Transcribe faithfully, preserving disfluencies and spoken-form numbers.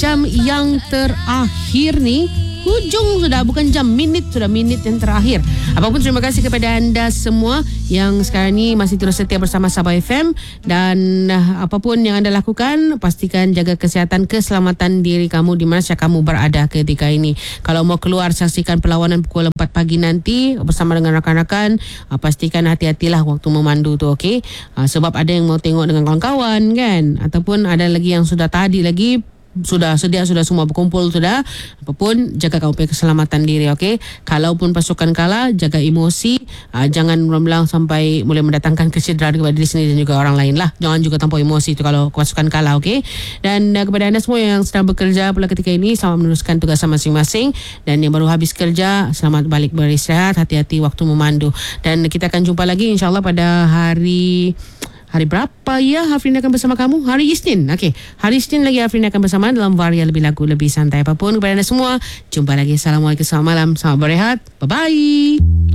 jam yang terakhir ni. Hujung sudah, bukan jam, minit sudah, minit yang terakhir. Apapun, terima kasih kepada anda semua yang sekarang ni masih terus setia bersama Sabah F M. Dan uh, apapun yang anda lakukan, pastikan jaga kesihatan, keselamatan diri kamu di mana saja kamu berada ketika ini. Kalau mau keluar, saksikan perlawanan pukul empat pagi nanti bersama dengan rakan-rakan. uh, Pastikan hati-hatilah waktu memandu tu, okey? Uh, sebab ada yang mau tengok dengan kawan-kawan kan, ataupun ada lagi yang sudah tadi lagi sudah sedia, sudah semua berkumpul sudah. Apapun, jaga kamu punya keselamatan diri, okey? Kalaupun pasukan kalah, jaga emosi, uh, jangan belang sampai boleh mendatangkan kecederaan kepada diri sendiri dan juga orang lain lah. Jangan juga tanpa emosi tu kalau pasukan kalah, okey? Dan uh, kepada anda semua yang sedang bekerja pula ketika ini, selamat meneruskan tugas masing-masing. Dan yang baru habis kerja, selamat balik beristirahat, hati-hati waktu memandu. Dan kita akan jumpa lagi insyaAllah pada hari Hari berapa ya Hafrin akan bersama kamu? Hari Isnin. Okey. Hari Isnin lagi Hafrin akan bersama dalam Varia Lebih Lagu Lebih Santai. Apapun, kepada anda semua, jumpa lagi. Assalamualaikum, selamat malam, selamat berehat. Bye-bye.